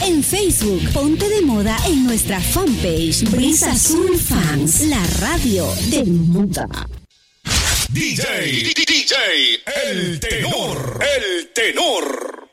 En Facebook, ponte de moda en nuestra fanpage Brisa Azul Fans, la radio de moda. DJ, El Tenor.